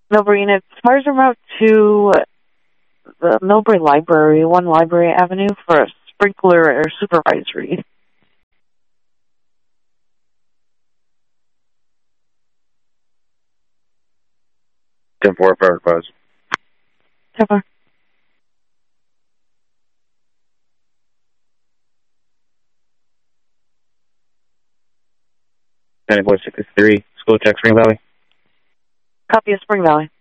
Millbury Unit, cars en route to the Millbury Library, 1 Library Avenue, for a sprinkler or supervisory. 10-4, fire close. 10-4. Boy 63, school check Spring Valley. Copy of Spring Valley.